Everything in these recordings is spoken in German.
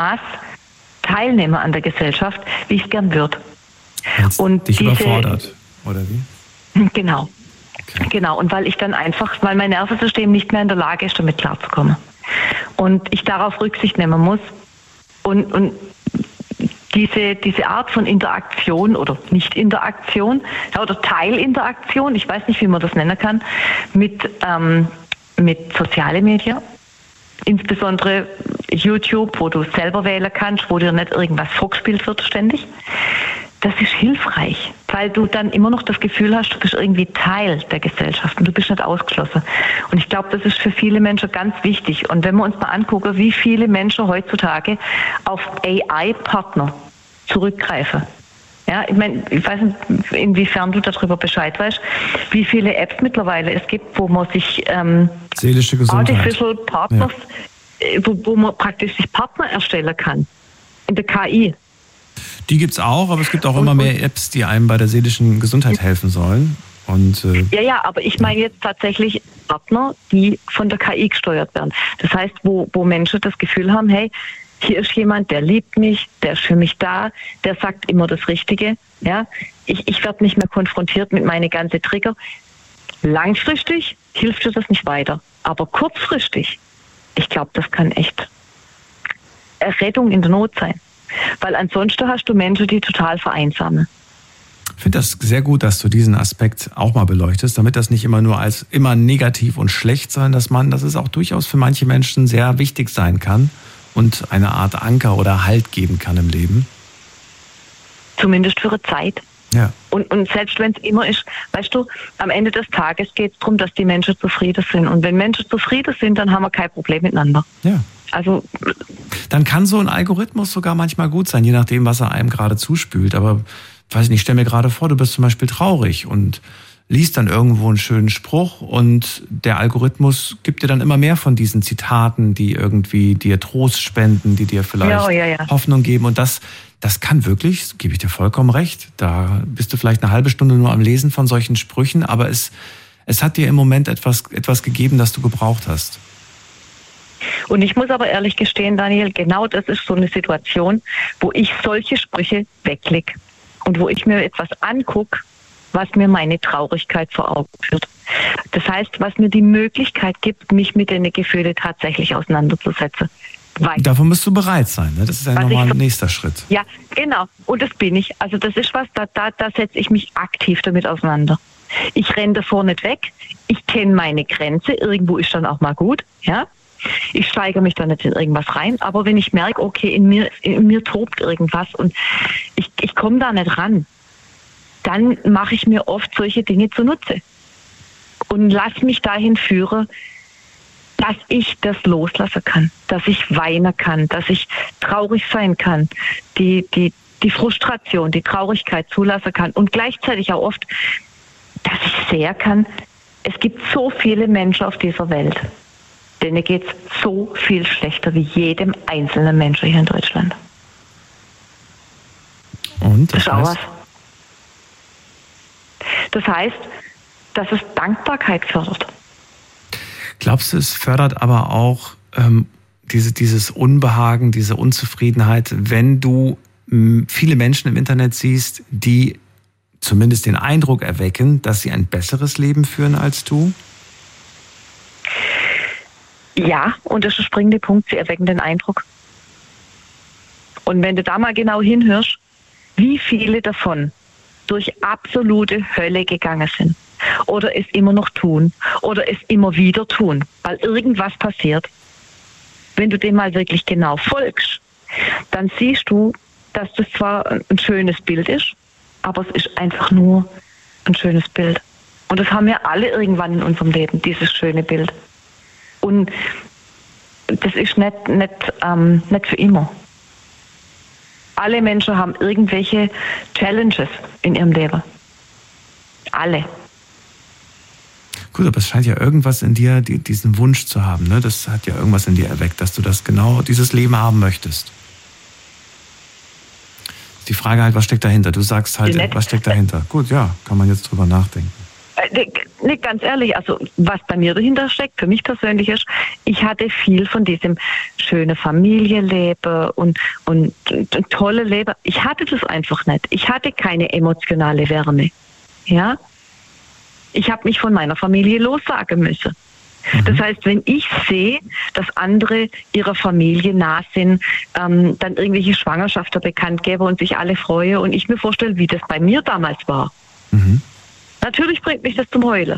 Teilnehmer an der Gesellschaft, wie ich es gern würde. Und dich überfordert, oder wie? Genau. Okay. Genau. Und weil mein Nervensystem nicht mehr in der Lage ist, damit klarzukommen. Und ich darauf Rücksicht nehmen muss. Und diese Art von Interaktion oder Nicht-Interaktion oder Teilinteraktion, ich weiß nicht, wie man das nennen kann, mit sozialen Medien, insbesondere YouTube, wo du selber wählen kannst, wo dir nicht irgendwas vorgespielt wird ständig. Das ist hilfreich, weil du dann immer noch das Gefühl hast, du bist irgendwie Teil der Gesellschaft und du bist nicht ausgeschlossen. Und ich glaube, das ist für viele Menschen ganz wichtig. Und wenn wir uns mal angucken, wie viele Menschen heutzutage auf AI-Partner zurückgreifen. Ja, ich weiß nicht, inwiefern du darüber Bescheid weißt, wie viele Apps mittlerweile es gibt, wo man sich seelische Gesundheit. Artificial Partners, wo man praktisch sich Partner erstellen kann in der KI. Die gibt's auch, aber es gibt auch immer mehr Apps, die einem bei der seelischen Gesundheit helfen sollen. Und, ja, aber ich meine jetzt tatsächlich Partner, die von der KI gesteuert werden. Das heißt, wo Menschen das Gefühl haben, hey, hier ist jemand, der liebt mich, der ist für mich da, der sagt immer das Richtige. Ja? Ich werde nicht mehr konfrontiert mit meinen ganzen Trigger. Langfristig hilft dir das nicht weiter. Aber kurzfristig, ich glaube, das kann echt eine Rettung in der Not sein. Weil ansonsten hast du Menschen, die total vereinsamen. Ich finde das sehr gut, dass du diesen Aspekt auch mal beleuchtest, damit das nicht immer nur als immer negativ und schlecht, sondern dass es auch durchaus für manche Menschen sehr wichtig sein kann und eine Art Anker oder Halt geben kann im Leben. Zumindest für eine Zeit. Ja. Und selbst wenn es immer ist, weißt du, am Ende des Tages geht es darum, dass die Menschen zufrieden sind. Und wenn Menschen zufrieden sind, dann haben wir kein Problem miteinander. Ja. Also, dann kann so ein Algorithmus sogar manchmal gut sein, je nachdem, was er einem gerade zuspült. Aber, weiß nicht, stell mir gerade vor, du bist zum Beispiel traurig und liest dann irgendwo einen schönen Spruch und der Algorithmus gibt dir dann immer mehr von diesen Zitaten, die irgendwie dir Trost spenden, die dir vielleicht Hoffnung geben. Und das kann wirklich, gebe ich dir vollkommen recht, da bist du vielleicht eine halbe Stunde nur am Lesen von solchen Sprüchen, aber es hat dir im Moment etwas gegeben, das du gebraucht hast. Und ich muss aber ehrlich gestehen, Daniel, genau das ist so eine Situation, wo ich solche Sprüche wegklicke und wo ich mir etwas angucke, was mir meine Traurigkeit vor Augen führt. Das heißt, was mir die Möglichkeit gibt, mich mit den Gefühlen tatsächlich auseinanderzusetzen. Dafür musst du bereit sein, ne? Das ist ja nochmal ein nächster Schritt. Ja, genau. Und das bin ich. Also das ist was, da setze ich mich aktiv damit auseinander. Ich renne davor nicht weg. Ich kenne meine Grenze. Irgendwo ist dann auch mal gut, ja. Ich steigere mich da nicht in irgendwas rein, aber wenn ich merke, okay, in mir tobt irgendwas und ich komme da nicht ran, dann mache ich mir oft solche Dinge zunutze und lasse mich dahin führen, dass ich das loslassen kann, dass ich weinen kann, dass ich traurig sein kann, die Frustration, die Traurigkeit zulassen kann und gleichzeitig auch oft, dass ich sehen kann, es gibt so viele Menschen auf dieser Welt, denen geht es so viel schlechter wie jedem einzelnen Menschen hier in Deutschland. Und das heißt? Das heißt, dass es Dankbarkeit fördert. Glaubst du, es fördert aber auch dieses Unbehagen, diese Unzufriedenheit, wenn du viele Menschen im Internet siehst, die zumindest den Eindruck erwecken, dass sie ein besseres Leben führen als du? Ja, und das ist der springende Punkt, sie erwecken den Eindruck. Und wenn du da mal genau hinhörst, wie viele davon durch absolute Hölle gegangen sind oder es immer noch tun oder es immer wieder tun, weil irgendwas passiert. Wenn du dem mal wirklich genau folgst, dann siehst du, dass das zwar ein schönes Bild ist, aber es ist einfach nur ein schönes Bild. Und das haben wir alle irgendwann in unserem Leben, dieses schöne Bild. Und das ist nicht für immer. Alle Menschen haben irgendwelche Challenges in ihrem Leben. Alle. Gut, aber es scheint ja irgendwas in dir, diesen Wunsch zu haben, ne? Das hat ja irgendwas in dir erweckt, dass du dieses Leben haben möchtest. Die Frage halt, was steckt dahinter? Du sagst halt, was steckt dahinter? Gut, ja, kann man jetzt drüber nachdenken. Nicht ganz ehrlich, also was bei mir dahinter steckt, für mich persönlich ist, ich hatte viel von diesem schöne Familienleben und tolle Leben. Ich hatte das einfach nicht. Ich hatte keine emotionale Wärme. Ja? Ich habe mich von meiner Familie lossagen müssen. Das heißt, wenn ich sehe, dass andere ihrer Familie nah sind, dann irgendwelche Schwangerschaften bekannt geben und sich alle freuen und ich mir vorstelle, wie das bei mir damals war. Natürlich bringt mich das zum Heulen.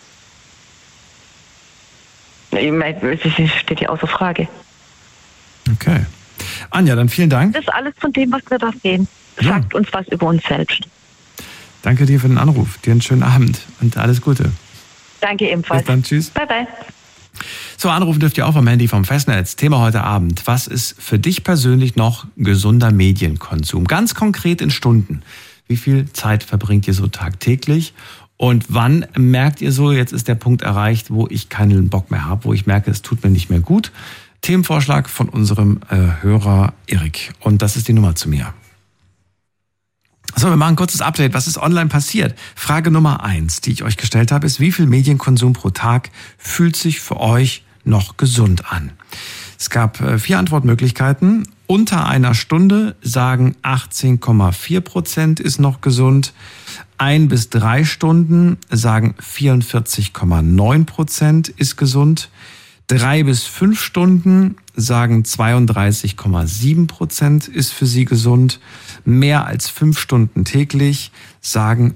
Ich meine, das steht ja außer Frage. Okay. Anja, dann vielen Dank. Das ist alles von dem, was wir da sehen. Sagt uns was über uns selbst. Danke dir für den Anruf. Dir einen schönen Abend und alles Gute. Danke ebenfalls. Bis dann, tschüss. Bye, bye. So, anrufen dürft ihr auch vom Handy vom Festnetz. Thema heute Abend. Was ist für dich persönlich noch gesunder Medienkonsum? Ganz konkret in Stunden. Wie viel Zeit verbringt ihr so tagtäglich? Und wann merkt ihr so, jetzt ist der Punkt erreicht, wo ich keinen Bock mehr habe, wo ich merke, es tut mir nicht mehr gut? Themenvorschlag von unserem Hörer Erik. Und das ist die Nummer zu mir. So, wir machen ein kurzes Update. Was ist online passiert? Frage Nummer 1, die ich euch gestellt habe, ist, wie viel Medienkonsum pro Tag fühlt sich für euch noch gesund an? Es gab 4 Antwortmöglichkeiten. Unter einer Stunde sagen 18,4% ist noch gesund. 1 bis 3 Stunden sagen 44,9% ist gesund. 3 bis 5 Stunden sagen 32,7% ist für sie gesund. Mehr als 5 Stunden täglich sagen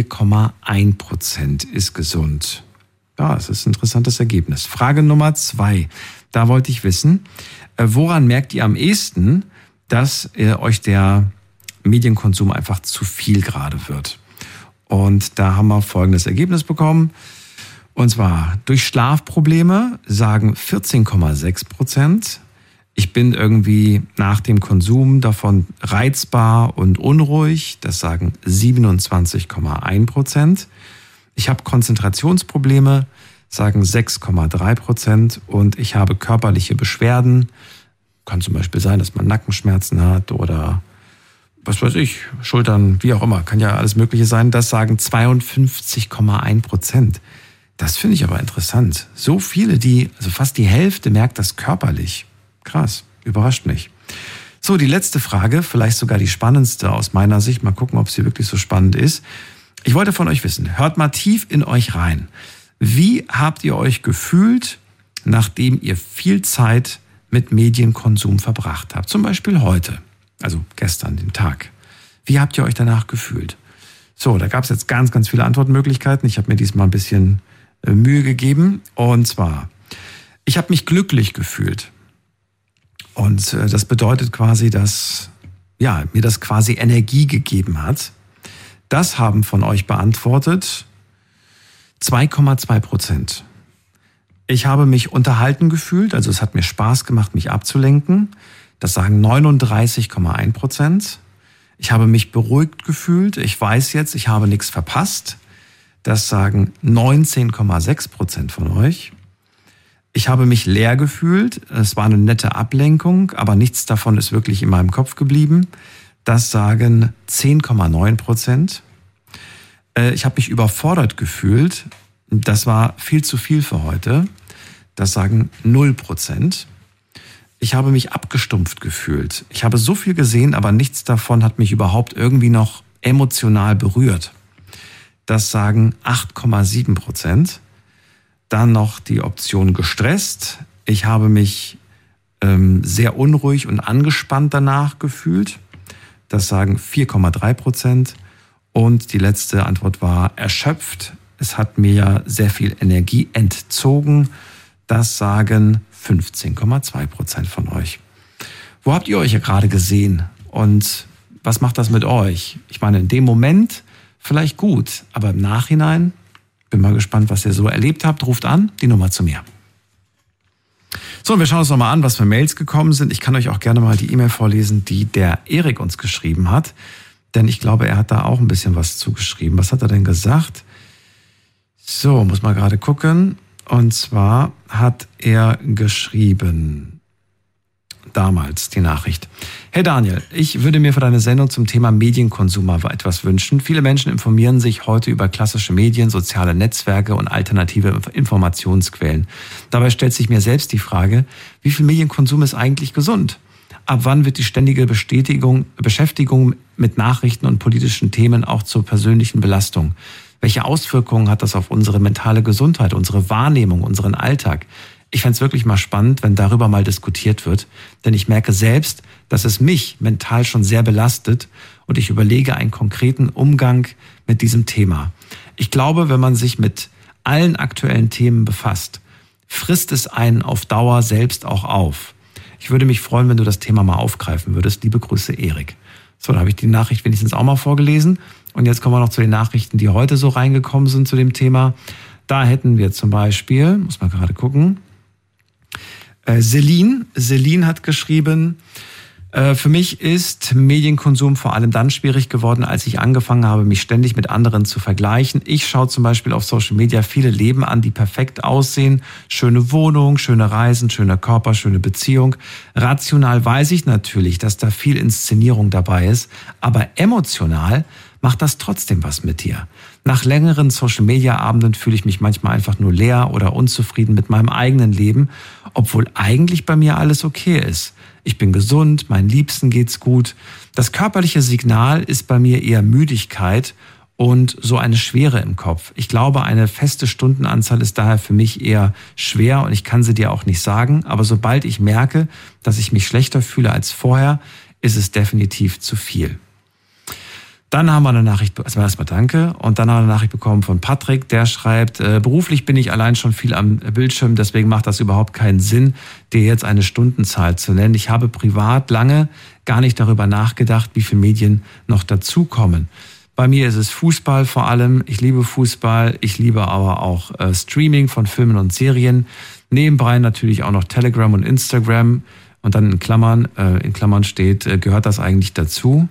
4,1% ist gesund. Ja, das ist ein interessantes Ergebnis. Frage Nummer 2. Da wollte ich wissen, woran merkt ihr am ehesten, dass euch der Medienkonsum einfach zu viel gerade wird? Und da haben wir folgendes Ergebnis bekommen. Und zwar durch Schlafprobleme sagen 14,6%. Ich bin irgendwie nach dem Konsum davon reizbar und unruhig. Das sagen 27,1%. Ich habe Konzentrationsprobleme, sagen 6,3%. Und ich habe körperliche Beschwerden. Kann zum Beispiel sein, dass man Nackenschmerzen hat oder was weiß ich, Schultern, wie auch immer. Kann ja alles Mögliche sein. Das sagen 52,1%. Das finde ich aber interessant. So viele, also fast die Hälfte merkt das körperlich. Krass, überrascht mich. So, die letzte Frage, vielleicht sogar die spannendste aus meiner Sicht. Mal gucken, ob sie wirklich so spannend ist. Ich wollte von euch wissen, hört mal tief in euch rein. Wie habt ihr euch gefühlt, nachdem ihr viel Zeit mit Medienkonsum verbracht habt? Zum Beispiel heute, also gestern, den Tag. Wie habt ihr euch danach gefühlt? So, da gab es jetzt ganz, ganz viele Antwortmöglichkeiten. Ich habe mir diesmal ein bisschen Mühe gegeben. Und zwar, ich habe mich glücklich gefühlt. Und das bedeutet quasi, dass mir das quasi Energie gegeben hat. Das haben von euch beantwortet 2,2%. Ich habe mich unterhalten gefühlt, also es hat mir Spaß gemacht, mich abzulenken. Das sagen 39,1%. Ich habe mich beruhigt gefühlt. Ich weiß jetzt, ich habe nichts verpasst. Das sagen 19,6% von euch. Ich habe mich leer gefühlt. Es war eine nette Ablenkung, aber nichts davon ist wirklich in meinem Kopf geblieben. Das sagen 10,9%. Ich habe mich überfordert gefühlt. Das war viel zu viel für heute. Das sagen 0%. Ich habe mich abgestumpft gefühlt. Ich habe so viel gesehen, aber nichts davon hat mich überhaupt irgendwie noch emotional berührt. Das sagen 8,7%. Dann noch die Option gestresst. Ich habe mich sehr unruhig und angespannt danach gefühlt. Das sagen 4,3%. Und die letzte Antwort war erschöpft. Es hat mir sehr viel Energie entzogen. Das sagen 15,2% von euch. Wo habt ihr euch ja gerade gesehen? Und was macht das mit euch? Ich meine, in dem Moment vielleicht gut, aber im Nachhinein bin mal gespannt, was ihr so erlebt habt. Ruft an, die Nummer zu mir. So, und wir schauen uns nochmal an, was für Mails gekommen sind. Ich kann euch auch gerne mal die E-Mail vorlesen, die der Erik uns geschrieben hat. Denn ich glaube, er hat da auch ein bisschen was zugeschrieben. Was hat er denn gesagt? So, muss mal gerade gucken. Und zwar hat er geschrieben, damals, die Nachricht. Hey Daniel, ich würde mir für deine Sendung zum Thema Medienkonsum mal etwas wünschen. Viele Menschen informieren sich heute über klassische Medien, soziale Netzwerke und alternative Informationsquellen. Dabei stellt sich mir selbst die Frage, wie viel Medienkonsum ist eigentlich gesund? Ab wann wird die ständige Beschäftigung mit Nachrichten und politischen Themen auch zur persönlichen Belastung? Welche Auswirkungen hat das auf unsere mentale Gesundheit, unsere Wahrnehmung, unseren Alltag? Ich fände es wirklich mal spannend, wenn darüber mal diskutiert wird, denn ich merke selbst, dass es mich mental schon sehr belastet und ich überlege einen konkreten Umgang mit diesem Thema. Ich glaube, wenn man sich mit allen aktuellen Themen befasst, frisst es einen auf Dauer selbst auch auf. Ich würde mich freuen, wenn du das Thema mal aufgreifen würdest. Liebe Grüße, Erik. So, da habe ich die Nachricht wenigstens auch mal vorgelesen. Und jetzt kommen wir noch zu den Nachrichten, die heute so reingekommen sind zu dem Thema. Da hätten wir zum Beispiel, muss man gerade gucken, Celine hat geschrieben, für mich ist Medienkonsum vor allem dann schwierig geworden, als ich angefangen habe, mich ständig mit anderen zu vergleichen. Ich schaue zum Beispiel auf Social Media viele Leben an, die perfekt aussehen. Schöne Wohnung, schöne Reisen, schöner Körper, schöne Beziehung. Rational weiß ich natürlich, dass da viel Inszenierung dabei ist, aber emotional macht das trotzdem was mit dir. Nach längeren Social-Media-Abenden fühle ich mich manchmal einfach nur leer oder unzufrieden mit meinem eigenen Leben, obwohl eigentlich bei mir alles okay ist. Ich bin gesund, meinen Liebsten geht's gut. Das körperliche Signal ist bei mir eher Müdigkeit und so eine Schwere im Kopf. Ich glaube, eine feste Stundenanzahl ist daher für mich eher schwer und ich kann sie dir auch nicht sagen. Aber sobald ich merke, dass ich mich schlechter fühle als vorher, ist es definitiv zu viel. Dann haben wir eine Nachricht, erstmal danke, und dann haben wir eine Nachricht bekommen von Patrick, der schreibt, beruflich bin ich allein schon viel am Bildschirm, deswegen macht das überhaupt keinen Sinn, dir jetzt eine Stundenzahl zu nennen. Ich habe privat lange gar nicht darüber nachgedacht, wie viele Medien noch dazukommen. Bei mir ist es Fußball vor allem, ich liebe Fußball, ich liebe aber auch Streaming von Filmen und Serien, nebenbei natürlich auch noch Telegram und Instagram und dann in Klammern steht, gehört das eigentlich dazu?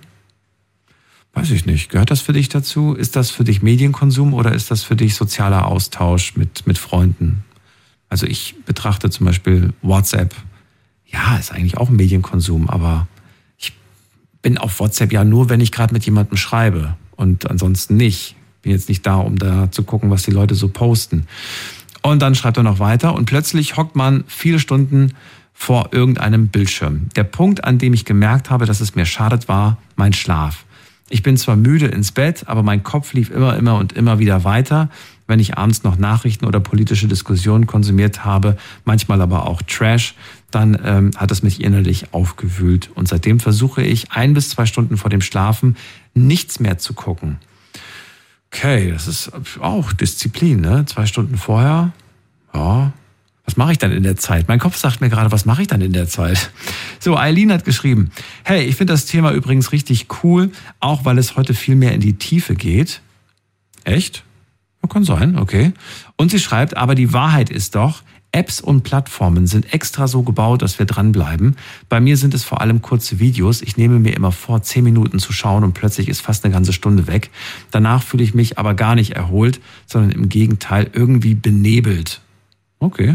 Weiß ich nicht. Gehört das für dich dazu? Ist das für dich Medienkonsum oder ist das für dich sozialer Austausch mit Freunden? Also ich betrachte zum Beispiel WhatsApp. Ja, ist eigentlich auch ein Medienkonsum, aber ich bin auf WhatsApp ja nur, wenn ich gerade mit jemandem schreibe und ansonsten nicht. Bin jetzt nicht da, um da zu gucken, was die Leute so posten. Und dann schreibt er noch weiter und plötzlich hockt man viele Stunden vor irgendeinem Bildschirm. Der Punkt, an dem ich gemerkt habe, dass es mir schadet, war mein Schlaf. Ich bin zwar müde ins Bett, aber mein Kopf lief immer wieder weiter, wenn ich abends noch Nachrichten oder politische Diskussionen konsumiert habe, manchmal aber auch Trash, dann hat es mich innerlich aufgewühlt. Und seitdem versuche ich 1 bis 2 Stunden vor dem Schlafen nichts mehr zu gucken. Okay, das ist auch Disziplin, ne? 2 Stunden vorher, ja. Was mache ich dann in der Zeit? Mein Kopf sagt mir gerade, was mache ich dann in der Zeit? So, Eileen hat geschrieben, hey, ich finde das Thema übrigens richtig cool, auch weil es heute viel mehr in die Tiefe geht. Echt? Ja, kann sein, okay. Und sie schreibt, aber die Wahrheit ist doch, Apps und Plattformen sind extra so gebaut, dass wir dranbleiben. Bei mir sind es vor allem kurze Videos. Ich nehme mir immer vor, 10 Minuten zu schauen und plötzlich ist fast eine ganze Stunde weg. Danach fühle ich mich aber gar nicht erholt, sondern im Gegenteil irgendwie benebelt. Okay.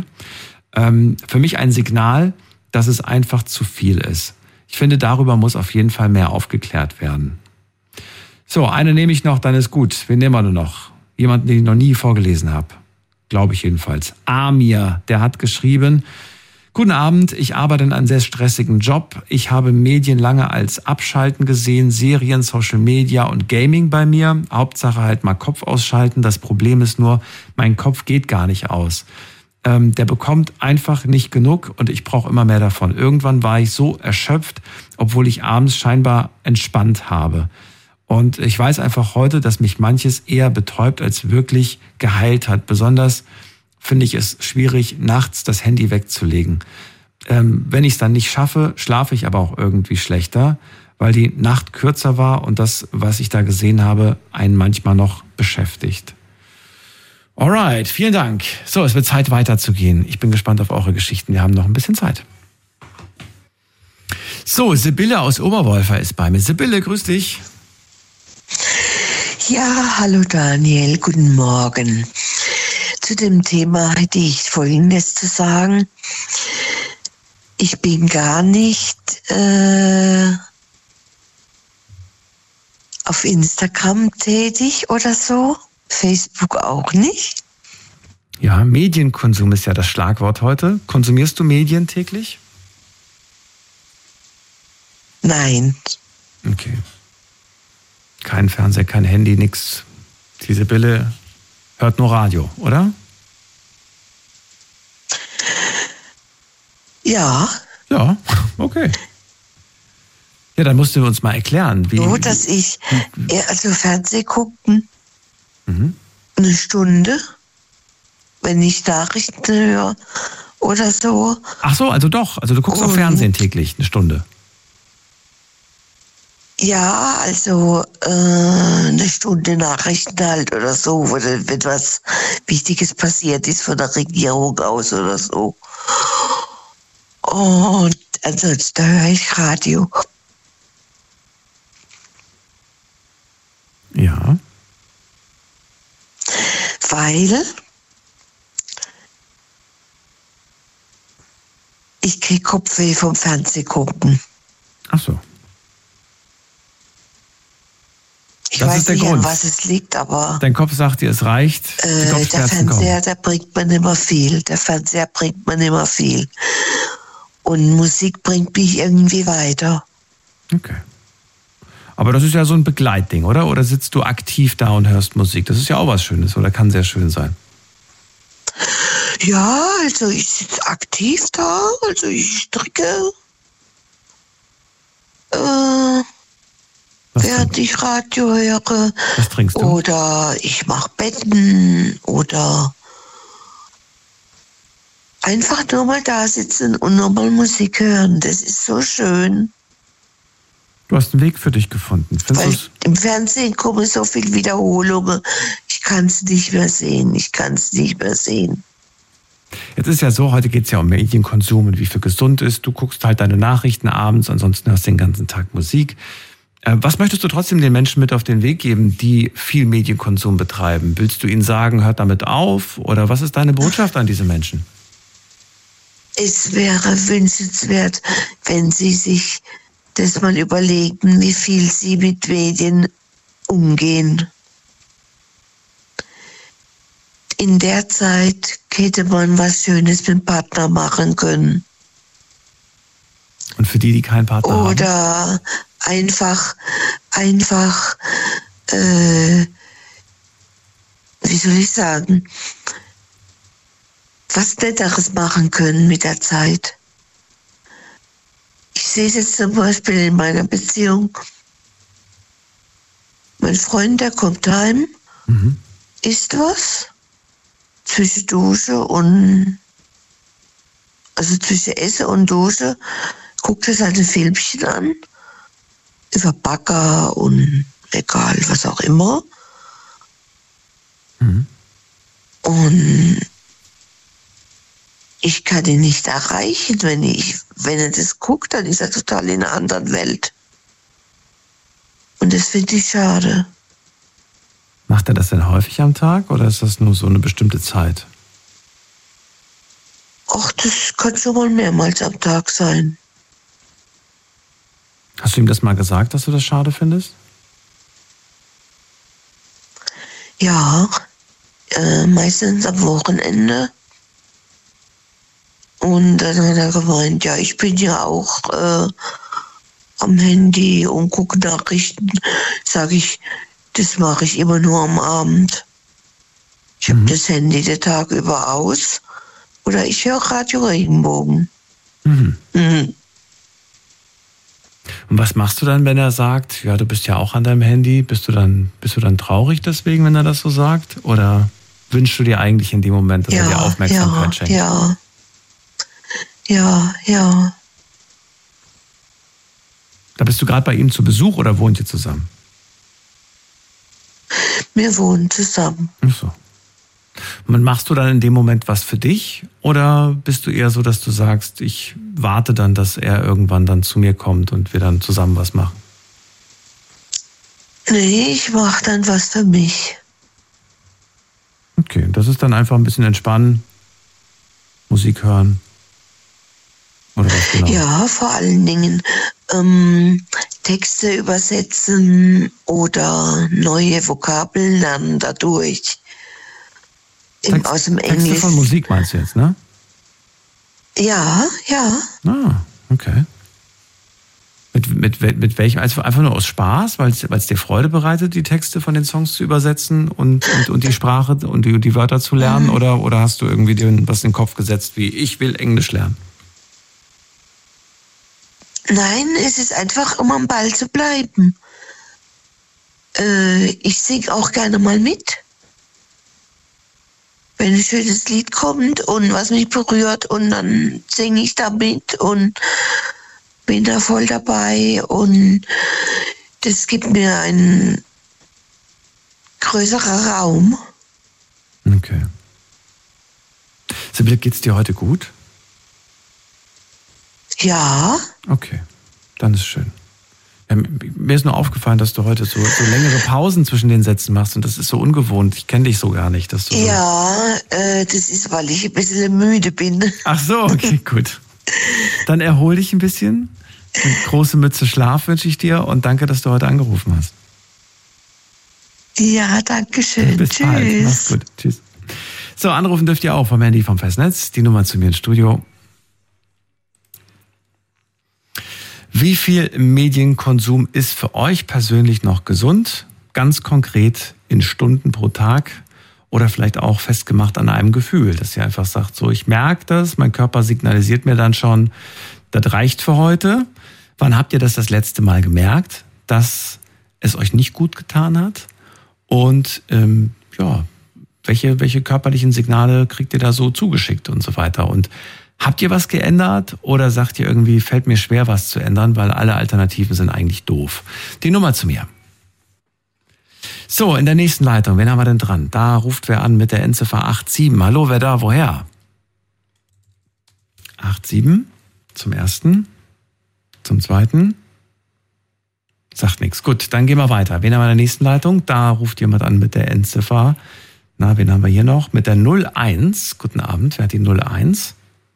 Für mich ein Signal, dass es einfach zu viel ist. Ich finde, darüber muss auf jeden Fall mehr aufgeklärt werden. So, eine nehme ich noch, dann ist gut. Wen nehmen wir nur noch? Jemanden, den ich noch nie vorgelesen habe. Glaube ich jedenfalls. Amir, der hat geschrieben, guten Abend, ich arbeite in einem sehr stressigen Job. Ich habe Medien lange als Abschalten gesehen, Serien, Social Media und Gaming bei mir. Hauptsache halt mal Kopf ausschalten. Das Problem ist nur, mein Kopf geht gar nicht aus. Der bekommt einfach nicht genug und ich brauche immer mehr davon. Irgendwann war ich so erschöpft, obwohl ich abends scheinbar entspannt habe. Und ich weiß einfach heute, dass mich manches eher betäubt, als wirklich geheilt hat. Besonders finde ich es schwierig, nachts das Handy wegzulegen. Wenn ich es dann nicht schaffe, schlafe ich aber auch irgendwie schlechter, weil die Nacht kürzer war und das, was ich da gesehen habe, einen manchmal noch beschäftigt. Alright, vielen Dank. So, es wird Zeit weiterzugehen. Ich bin gespannt auf eure Geschichten. Wir haben noch ein bisschen Zeit. So, Sibylle aus Oberwolfer ist bei mir. Sibylle, grüß dich. Ja, hallo Daniel, guten Morgen. Zu dem Thema hätte ich Folgendes zu sagen. Ich bin gar nicht auf Instagram tätig oder so. Facebook auch nicht. Ja, Medienkonsum ist ja das Schlagwort heute. Konsumierst du Medien täglich? Nein. Okay. Kein Fernseher, kein Handy, nix. Diese Bille hört nur Radio, oder? Ja. Ja, okay. Ja, dann musst du uns mal erklären, wie... So, dass ich, also Fernseh gucken, eine Stunde, wenn ich Nachrichten höre oder so. Ach so, also doch. Also du guckst auch Fernsehen täglich, eine Stunde. Ja, also eine Stunde Nachrichten halt oder so, wo wenn was Wichtiges passiert ist von der Regierung aus oder so. Und ansonsten höre ich Radio. Ja. Weil ich kriege Kopfweh vom Fernsehgucken. Ach so. Ich weiß nicht, an was es liegt, aber... Dein Kopf sagt dir, es reicht. Der Fernseher, der bringt mir nicht mehr viel. Der Fernseher bringt mir nicht mehr viel. Und Musik bringt mich irgendwie weiter. Okay. Aber das ist ja so ein Begleitding, oder? Oder sitzt du aktiv da und hörst Musik? Das ist ja auch was Schönes, oder kann sehr schön sein. Ja, also ich sitze aktiv da, also ich stricke. Während ich Radio höre. Was trinkst du? Oder ich mache Betten oder einfach nur mal da sitzen und nur mal Musik hören. Das ist so schön. Du hast einen Weg für dich gefunden. Weil im Fernsehen kommen so viele Wiederholungen. Ich kann es nicht mehr sehen. Jetzt ist ja so, heute geht es ja um Medienkonsum und wie viel gesund ist. Du guckst halt deine Nachrichten abends, ansonsten hörst du den ganzen Tag Musik. Was möchtest du trotzdem den Menschen mit auf den Weg geben, die viel Medienkonsum betreiben? Willst du ihnen sagen, hört damit auf? Oder was ist deine Botschaft an diese Menschen? Es wäre wünschenswert, wenn sie sich das mal überlegen, wie viel sie mit Medien umgehen. In der Zeit hätte man was Schönes mit dem Partner machen können. Und für die keinen Partner haben? Oder einfach, wie soll ich sagen, was Netteres machen können mit der Zeit. Ich sehe es jetzt zum Beispiel in meiner Beziehung. Mein Freund, der kommt heim, isst was, zwischen Dusche und, also zwischen Essen und Dusche, guckt er seine Filmchen an, über Bagger und egal, was auch immer. Und ich kann ihn nicht erreichen, wenn er das guckt, dann ist er total in einer anderen Welt. Und das finde ich schade. Macht er das denn häufig am Tag oder ist das nur so eine bestimmte Zeit? Ach, das kann schon mal mehrmals am Tag sein. Hast du ihm das mal gesagt, dass du das schade findest? Ja, meistens am Wochenende. Und dann hat er gemeint, ja, ich bin ja auch am Handy und gucke Nachrichten. Sage ich, das mache ich immer nur am Abend. Ich habe das Handy den Tag über aus. Oder ich höre Radio Regenbogen. Und was machst du dann, wenn er sagt, ja, du bist ja auch an deinem Handy? Bist du dann traurig deswegen, wenn er das so sagt? Oder wünschst du dir eigentlich in dem Moment, dass er dir Aufmerksamkeit schenkt? Ja. Da bist du gerade bei ihm zu Besuch oder wohnt ihr zusammen? Wir wohnen zusammen. Ach so. Und machst du dann in dem Moment was für dich? Oder bist du eher so, dass du sagst, ich warte dann, dass er irgendwann dann zu mir kommt und wir dann zusammen was machen? Nee, ich mache dann was für mich. Okay, das ist dann einfach ein bisschen entspannen, Musik hören. Oder was genau? Ja, vor allen Dingen Texte übersetzen oder neue Vokabeln lernen dadurch. Aus dem Englisch. Texte von Musik meinst du jetzt, ne? Ja. Ah, okay. Mit welchem? Also einfach nur aus Spaß, weil es dir Freude bereitet, die Texte von den Songs zu übersetzen und die Sprache und die Wörter zu lernen? Oder hast du irgendwie was in den Kopf gesetzt, wie ich will Englisch lernen? Nein, es ist einfach, um am Ball zu bleiben. Ich singe auch gerne mal mit. Wenn ein schönes Lied kommt und was mich berührt und dann singe ich da mit und bin da voll dabei und das gibt mir einen größeren Raum. Okay. Sibylle, geht's dir heute gut? Ja. Okay, dann ist schön. Mir ist nur aufgefallen, dass du heute so längere Pausen zwischen den Sätzen machst und das ist so ungewohnt. Ich kenne dich so gar nicht. Dass du das ist, weil ich ein bisschen müde bin. Ach so, okay, gut. Dann erhol dich ein bisschen. Eine große Mütze Schlaf wünsche ich dir und danke, dass du heute angerufen hast. Ja, danke schön. Bis Tschüss. bald. Mach's gut. Tschüss. So, anrufen dürft ihr auch vom Handy vom Festnetz. Die Nummer zu mir ins Studio. Wie viel Medienkonsum ist für euch persönlich noch gesund? Ganz konkret in Stunden pro Tag oder vielleicht auch festgemacht an einem Gefühl, dass ihr einfach sagt, so ich merke das, mein Körper signalisiert mir dann schon, das reicht für heute. Wann habt ihr das letzte Mal gemerkt, dass es euch nicht gut getan hat? Und welche körperlichen Signale kriegt ihr da so zugeschickt und so weiter? Und habt ihr was geändert oder sagt ihr irgendwie, fällt mir schwer, was zu ändern, weil alle Alternativen sind eigentlich doof? Die Nummer zu mir. So, in der nächsten Leitung, wen haben wir denn dran? Da ruft wer an mit der Endziffer 87. Hallo, wer da, woher? 87 zum ersten, zum zweiten. Sagt nichts. Gut, dann gehen wir weiter. Wen haben wir in der nächsten Leitung? Da ruft jemand an mit der Endziffer. Na, wen haben wir hier noch? Mit der 01. Guten Abend, wer hat die 01?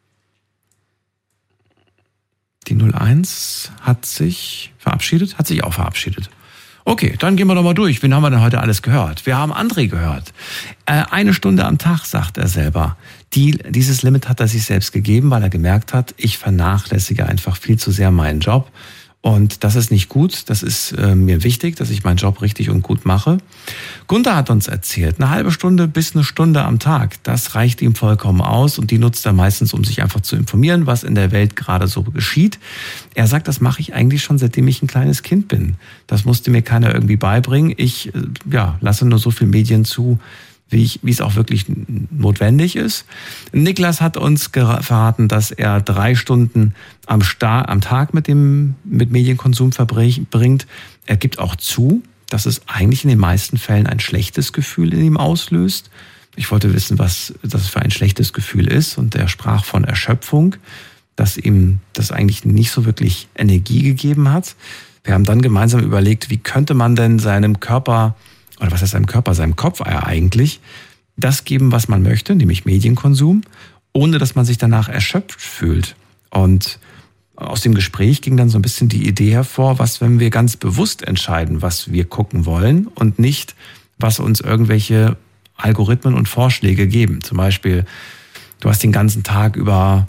Die 01 hat sich verabschiedet? Hat sich auch verabschiedet. Okay, dann gehen wir doch mal durch. Wen haben wir denn heute alles gehört? Wir haben André gehört. 1 Stunde am Tag, sagt er selber. Dieses Limit hat er sich selbst gegeben, weil er gemerkt hat, ich vernachlässige einfach viel zu sehr meinen Job. Und das ist nicht gut, das ist mir wichtig, dass ich meinen Job richtig und gut mache. Gunther hat uns erzählt, eine halbe Stunde bis 1 Stunde am Tag, das reicht ihm vollkommen aus und die nutzt er meistens, um sich einfach zu informieren, was in der Welt gerade so geschieht. Er sagt, das mache ich eigentlich schon, seitdem ich ein kleines Kind bin. Das musste mir keiner irgendwie beibringen. Ich lasse nur so viel Medien zu, wie es auch wirklich notwendig ist. Niklas hat uns verraten, dass er 3 Stunden am Tag mit Medienkonsum verbringt. Er gibt auch zu, dass es eigentlich in den meisten Fällen ein schlechtes Gefühl in ihm auslöst. Ich wollte wissen, was das für ein schlechtes Gefühl ist. Und er sprach von Erschöpfung, dass ihm das eigentlich nicht so wirklich Energie gegeben hat. Wir haben dann gemeinsam überlegt, wie könnte man denn seinem Körper, oder was heißt seinem Körper, seinem Kopf eigentlich, das geben, was man möchte, nämlich Medienkonsum, ohne dass man sich danach erschöpft fühlt. Und aus dem Gespräch ging dann so ein bisschen die Idee hervor, was, wenn wir ganz bewusst entscheiden, was wir gucken wollen und nicht, was uns irgendwelche Algorithmen und Vorschläge geben. Zum Beispiel, du hast den ganzen Tag über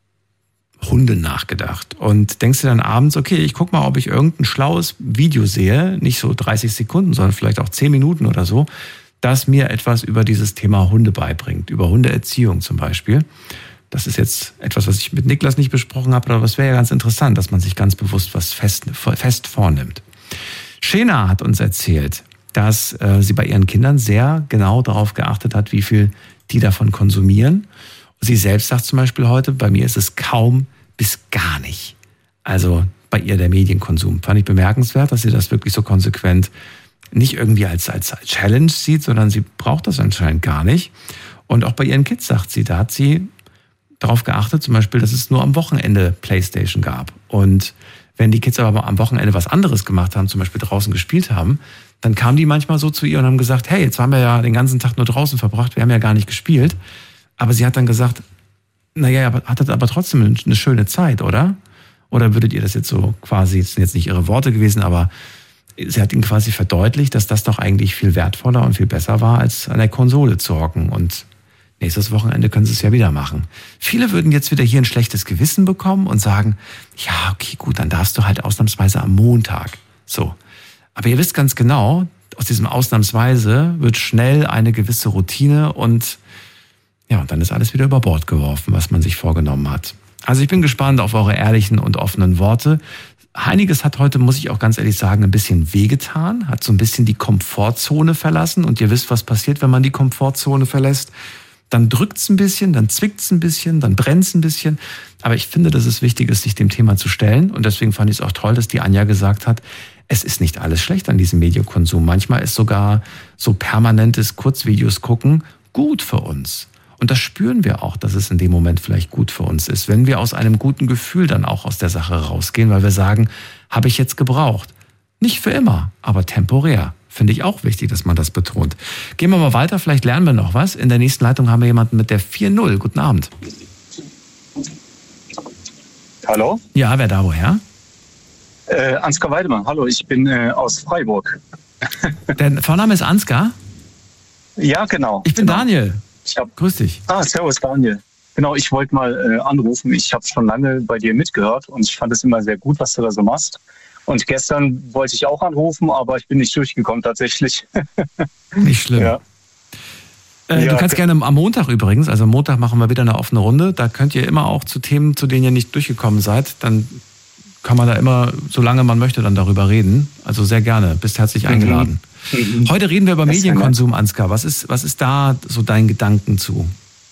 Hunde nachgedacht und denkst dir dann abends, okay, ich guck mal, ob ich irgendein schlaues Video sehe, nicht so 30 Sekunden, sondern vielleicht auch 10 Minuten oder so, das mir etwas über dieses Thema Hunde beibringt, über Hundeerziehung zum Beispiel. Das ist jetzt etwas, was ich mit Niklas nicht besprochen habe, aber das wäre ja ganz interessant, dass man sich ganz bewusst was fest vornimmt. Shena hat uns erzählt, dass sie bei ihren Kindern sehr genau darauf geachtet hat, wie viel die davon konsumieren. Sie selbst sagt zum Beispiel heute, bei mir ist es kaum bis gar nicht. Also bei ihr der Medienkonsum. Fand ich bemerkenswert, dass sie das wirklich so konsequent nicht irgendwie als Challenge sieht, sondern sie braucht das anscheinend gar nicht. Und auch bei ihren Kids sagt sie, da hat sie darauf geachtet, zum Beispiel, dass es nur am Wochenende PlayStation gab. Und wenn die Kids aber am Wochenende was anderes gemacht haben, zum Beispiel draußen gespielt haben, dann kamen die manchmal so zu ihr und haben gesagt, hey, jetzt haben wir ja den ganzen Tag nur draußen verbracht, wir haben ja gar nicht gespielt. Aber sie hat dann gesagt, Naja, hattet aber trotzdem eine schöne Zeit, oder? Oder würdet ihr das jetzt so quasi, das sind jetzt nicht ihre Worte gewesen, aber sie hat ihnen quasi verdeutlicht, dass das doch eigentlich viel wertvoller und viel besser war, als an der Konsole zu hocken. Und nächstes Wochenende können sie es ja wieder machen. Viele würden jetzt wieder hier ein schlechtes Gewissen bekommen und sagen, ja, okay, gut, dann darfst du halt ausnahmsweise am Montag. So. Aber ihr wisst ganz genau, aus diesem ausnahmsweise wird schnell eine gewisse Routine und ja, und dann ist alles wieder über Bord geworfen, was man sich vorgenommen hat. Also ich bin gespannt auf eure ehrlichen und offenen Worte. Einiges hat heute, muss ich auch ganz ehrlich sagen, ein bisschen wehgetan, hat so ein bisschen die Komfortzone verlassen. Und ihr wisst, was passiert, wenn man die Komfortzone verlässt. Dann drückt's ein bisschen, dann zwickt's ein bisschen, dann brennt's ein bisschen. Aber ich finde, dass es wichtig ist, sich dem Thema zu stellen. Und deswegen fand ich es auch toll, dass die Anja gesagt hat, es ist nicht alles schlecht an diesem Mediakonsum. Manchmal ist sogar so permanentes Kurzvideos gucken gut für uns. Und das spüren wir auch, dass es in dem Moment vielleicht gut für uns ist, wenn wir aus einem guten Gefühl dann auch aus der Sache rausgehen, weil wir sagen, habe ich jetzt gebraucht. Nicht für immer, aber temporär. Finde ich auch wichtig, dass man das betont. Gehen wir mal weiter, vielleicht lernen wir noch was. In der nächsten Leitung haben wir jemanden mit der 4-0. Guten Abend. Hallo? Ja, wer da woher? Ansgar Weidemann, hallo, ich bin aus Freiburg. Der Vorname ist Ansgar? Ja, genau. Ich bin genau. Daniel. Grüß dich. Servus Daniel. Genau, ich wollte mal anrufen. Ich habe schon lange bei dir mitgehört und ich fand es immer sehr gut, was du da so machst. Und gestern wollte ich auch anrufen, aber ich bin nicht durchgekommen tatsächlich. Nicht schlimm. Ja. Du kannst gerne am Montag übrigens, also am Montag machen wir wieder eine offene Runde. Da könnt ihr immer auch zu Themen, zu denen ihr nicht durchgekommen seid, dann kann man da immer, solange man möchte, dann darüber reden. Also sehr gerne, bist herzlich eingeladen. Heute reden wir über Medienkonsum, Ansgar. Was ist da so dein Gedanken zu?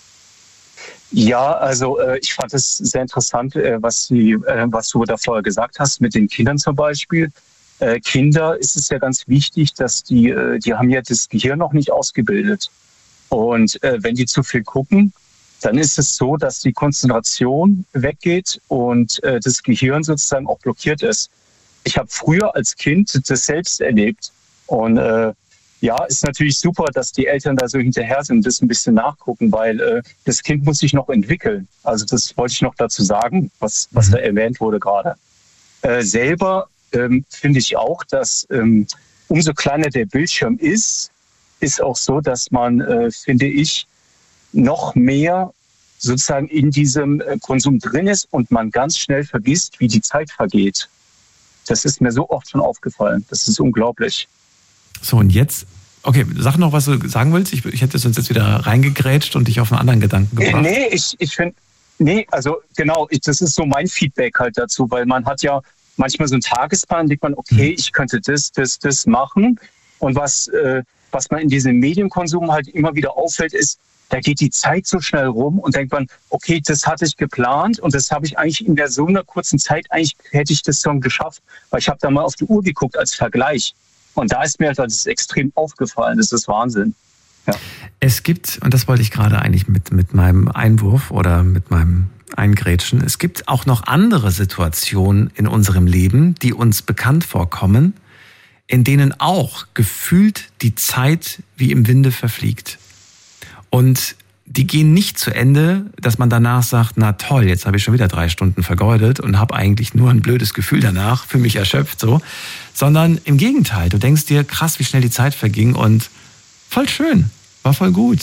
Ja, also ich fand es sehr interessant, was du da vorher gesagt hast mit den Kindern zum Beispiel. Kinder ist es ja ganz wichtig, dass die haben ja das Gehirn noch nicht ausgebildet. Und wenn die zu viel gucken, dann ist es so, dass die Konzentration weggeht und das Gehirn sozusagen auch blockiert ist. Ich habe früher als Kind das selbst erlebt. Und ist natürlich super, dass die Eltern da so hinterher sind und das ein bisschen nachgucken, weil das Kind muss sich noch entwickeln. Also das wollte ich noch dazu sagen, was da erwähnt wurde gerade. Selber finde ich auch, dass umso kleiner der Bildschirm ist auch so, dass man, finde ich, noch mehr sozusagen in diesem Konsum drin ist und man ganz schnell vergisst, wie die Zeit vergeht. Das ist mir so oft schon aufgefallen. Das ist unglaublich. So, und jetzt, okay, sag noch, was du sagen willst. Ich hätte sonst jetzt wieder reingegrätscht und dich auf einen anderen Gedanken gebracht. Ich finde, also genau, das ist so mein Feedback halt dazu, weil man hat ja manchmal so einen Tagesplan, denkt man, okay, ich könnte das machen. Und was man in diesem Medienkonsum halt immer wieder auffällt, ist, da geht die Zeit so schnell rum und denkt man, okay, das hatte ich geplant und das habe ich eigentlich in so einer kurzen Zeit, eigentlich hätte ich das schon geschafft, weil ich habe da mal auf die Uhr geguckt als Vergleich. Und da ist mir halt das extrem aufgefallen, das ist Wahnsinn. Ja. Es gibt, und das wollte ich gerade eigentlich mit meinem Einwurf oder mit meinem Eingrätschen, es gibt auch noch andere Situationen in unserem Leben, die uns bekannt vorkommen, in denen auch gefühlt die Zeit wie im Winde verfliegt. Und die gehen nicht zu Ende, dass man danach sagt, na toll, jetzt habe ich schon wieder 3 Stunden vergeudet und habe eigentlich nur ein blödes Gefühl danach, für mich erschöpft so, sondern im Gegenteil, du denkst dir, krass, wie schnell die Zeit verging und voll schön, war voll gut.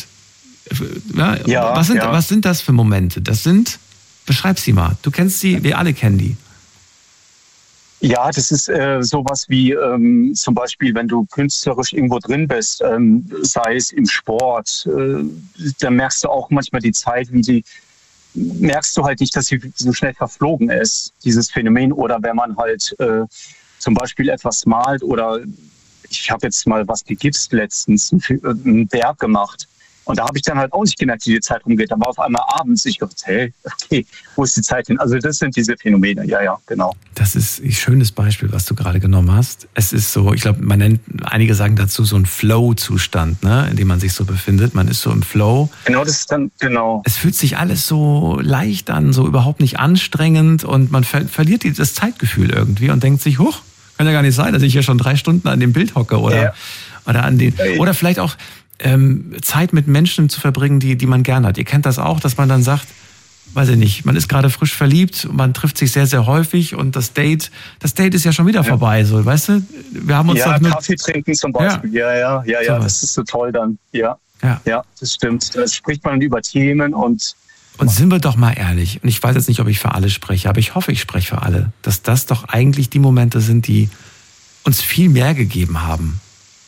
Was sind das für Momente? Beschreib sie mal, du kennst sie, wir alle kennen die. Ja, das ist sowas wie zum Beispiel, wenn du künstlerisch irgendwo drin bist, sei es im Sport, dann merkst du auch manchmal die Zeit, merkst du halt nicht, dass sie so schnell verflogen ist, dieses Phänomen. Oder wenn man halt zum Beispiel etwas malt oder ich habe jetzt mal was gegipst letztens, einen Berg gemacht. Und da habe ich dann halt auch nicht gemerkt, wie die Zeit rumgeht. Da war auf einmal abends, ich dachte, hey, okay, wo ist die Zeit hin? Also das sind diese Phänomene, ja, genau. Das ist ein schönes Beispiel, was du gerade genommen hast. Es ist so, ich glaube, einige sagen dazu so ein Flow-Zustand, ne, in dem man sich so befindet. Man ist so im Flow. Genau, das ist dann, genau. Es fühlt sich alles so leicht an, so überhaupt nicht anstrengend und man verliert das Zeitgefühl irgendwie und denkt sich, huch, kann ja gar nicht sein, dass ich hier schon 3 Stunden an dem Bild hocke oder vielleicht auch Zeit mit Menschen zu verbringen, die man gern hat. Ihr kennt das auch, dass man dann sagt, weiß ich nicht, man ist gerade frisch verliebt, man trifft sich sehr, sehr häufig und das Date ist ja schon wieder vorbei, so, weißt du? Wir haben uns ja, Kaffee trinken zum Beispiel, ja, so das ist so toll dann, ja, das stimmt. Da spricht man über Themen und sind wir doch mal ehrlich, und ich weiß jetzt nicht, ob ich für alle spreche, aber ich hoffe, ich spreche für alle, dass das doch eigentlich die Momente sind, die uns viel mehr gegeben haben.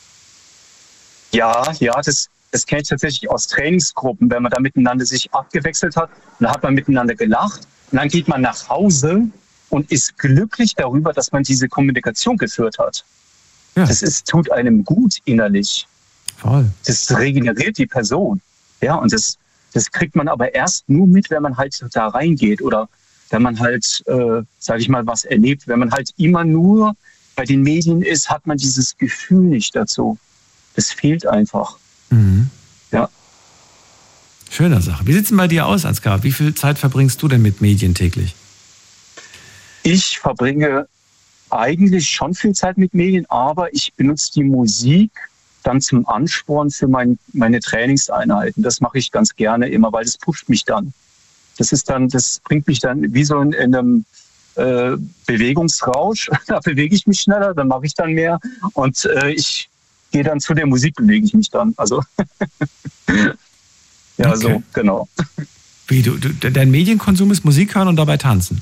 Ja, das kenne ich tatsächlich aus Trainingsgruppen, wenn man da miteinander sich abgewechselt hat. Und da hat man miteinander gelacht. Und dann geht man nach Hause und ist glücklich darüber, dass man diese Kommunikation geführt hat. Ja. Tut einem gut innerlich. Voll. Das regeneriert die Person. Ja, und das kriegt man aber erst nur mit, wenn man halt da reingeht oder wenn man halt, sage ich mal, was erlebt. Wenn man halt immer nur bei den Medien ist, hat man dieses Gefühl nicht dazu. Das fehlt einfach. Mhm. Ja. Schöne Sache. Wie sieht es denn bei dir aus, Ansgar? Wie viel Zeit verbringst du denn mit Medien täglich? Ich verbringe eigentlich schon viel Zeit mit Medien, aber ich benutze die Musik dann zum Ansporn für meine Trainingseinheiten. Das mache ich ganz gerne immer, weil das pusht mich dann. Das bringt mich dann wie so in einem Bewegungsrausch. Da bewege ich mich schneller, dann mache ich dann mehr und ich gehe dann zu der Musik, bewege ich mich dann. Also ja, okay. So, genau. Wie, dein Medienkonsum ist Musik hören und dabei tanzen?